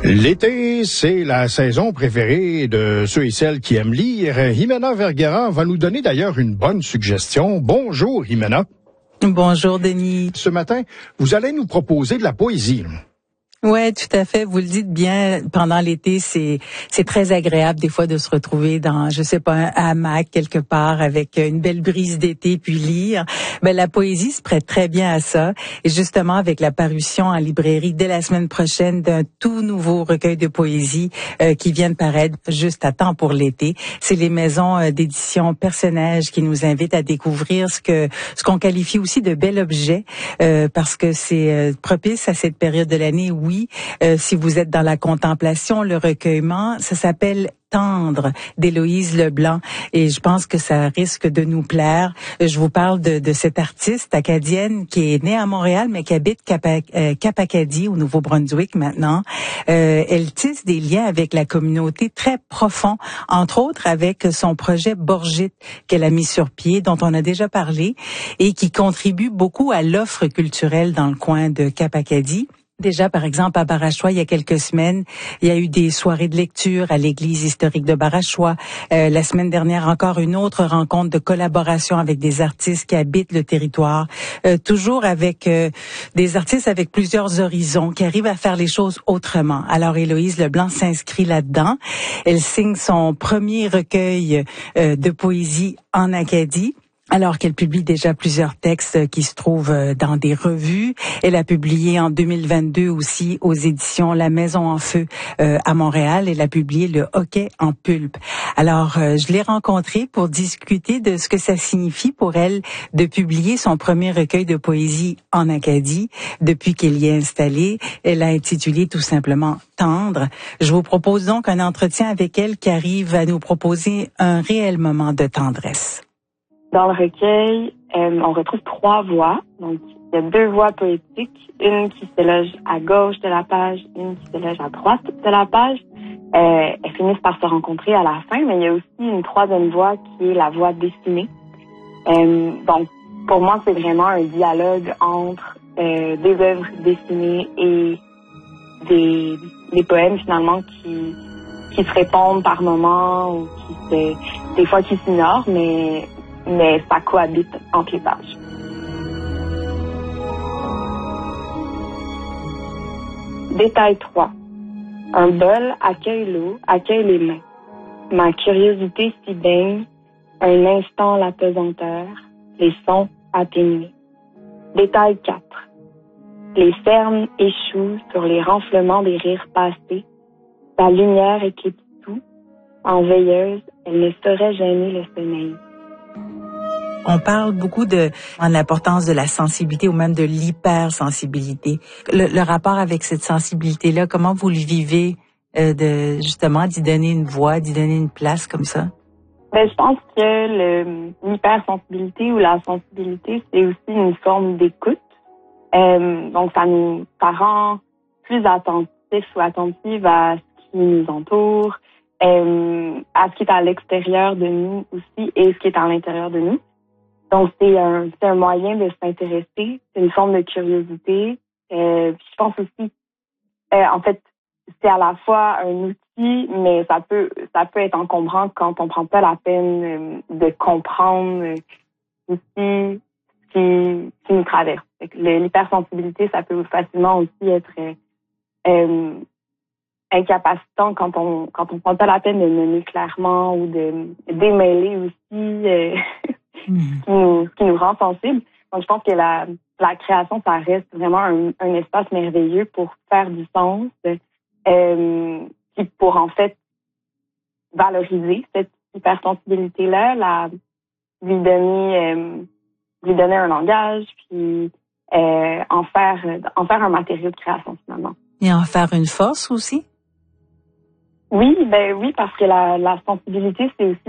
L'été, c'est la saison préférée de ceux et celles qui aiment lire. Jimena Vergara va nous donner d'ailleurs une bonne suggestion. Bonjour, Jimena. Bonjour, Denis. Ce matin, vous allez nous proposer de la poésie. Ouais, tout à fait. Vous le dites bien. Pendant l'été, c'est très agréable des fois de se retrouver dans, je sais pas, un hamac quelque part avec une belle brise d'été puis lire. Ben la poésie se prête très bien à ça. Et justement, avec la parution en librairie dès la semaine prochaine d'un tout nouveau recueil de poésie qui vient de paraître juste à temps pour l'été, c'est les maisons d'édition Personnages qui nous invitent à découvrir ce qu'on qualifie aussi de bel objet parce que c'est propice à cette période de l'année. Oui, si vous êtes dans la contemplation, le recueillement, ça s'appelle Tendre d'Héloïse Leblanc et je pense que ça risque de nous plaire. Je vous parle de cette artiste acadienne qui est née à Montréal mais qui habite Cap-Acadie au Nouveau-Brunswick maintenant. Elle tisse des liens avec la communauté très profonds, entre autres avec son projet Borgite qu'elle a mis sur pied, dont on a déjà parlé et qui contribue beaucoup à l'offre culturelle dans le coin de Cap-Acadie. Déjà, par exemple, à Barachois, il y a quelques semaines, il y a eu des soirées de lecture à l'église historique de Barachois. La semaine dernière, encore une autre rencontre de collaboration avec des artistes qui habitent le territoire. Toujours avec des artistes avec plusieurs horizons, qui arrivent à faire les choses autrement. Alors, Héloïse Leblanc s'inscrit là-dedans. Elle signe son premier recueil de poésie en Acadie, alors qu'elle publie déjà plusieurs textes qui se trouvent dans des revues. Elle a publié en 2022 aussi aux éditions La Maison en Feu à Montréal. Elle a publié Le Hoquet en pulpe. Alors, je l'ai rencontrée pour discuter de ce que ça signifie pour elle de publier son premier recueil de poésie en Acadie depuis qu'elle y est installée. Elle a intitulé tout simplement Tendre. Je vous propose donc un entretien avec elle qui arrive à nous proposer un réel moment de tendresse. Dans le recueil, on retrouve 3 voix. Donc, il y a 2 voix poétiques, une qui se loge à gauche de la page, une qui se loge à droite de la page. Elles finissent par se rencontrer à la fin, mais il y a aussi une 3e voix qui est la voix dessinée. Donc, pour moi, c'est vraiment un dialogue entre des œuvres dessinées et des poèmes, finalement, qui se répondent par moments ou des fois qui s'ignorent, mais ça cohabite entre les pages. Détail 3. Un bol accueille l'eau, accueille les mains. Ma curiosité s'y baigne, un instant la pesanteur, les sons atténués. Détail 4. Les cernes échouent sur les renflements des rires passés. La lumière éclipse tout. En veilleuse, elle ne saurait gêner le sommeil. On parle beaucoup de l'importance de la sensibilité ou même de l'hypersensibilité. Le rapport avec cette sensibilité-là, comment vous le vivez justement d'y donner une voix, d'y donner une place comme ça? Je pense que l'hypersensibilité ou la sensibilité, c'est aussi une forme d'écoute. Donc ça rend plus attentif ou attentive à ce qui nous entoure, à ce qui est à l'extérieur de nous aussi et ce qui est à l'intérieur de nous. Donc, c'est un moyen de s'intéresser, c'est une forme de curiosité. Je pense aussi, en fait, c'est à la fois un outil, mais ça peut être encombrant quand on prend pas la peine de comprendre aussi ce qui nous traverse. L'hypersensibilité, ça peut facilement aussi être incapacitant quand on prend pas la peine de nommer clairement ou de démêler aussi ce qui nous rend sensibles. Donc, je pense que la création, ça reste vraiment un espace merveilleux pour faire du sens, puis pour en fait valoriser cette hypersensibilité-là, lui donner un langage, puis en faire un matériau de création finalement. Et en faire une force aussi? Oui, oui, parce que la sensibilité, c'est aussi